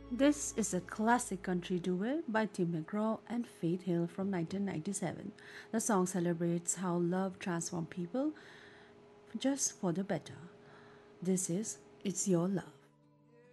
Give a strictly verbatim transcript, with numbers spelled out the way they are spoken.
This is a classic country duet by Tim McGraw and Faith Hill from nineteen ninety-seven. The song celebrates how love transforms people just for the better. This is It's Your Love.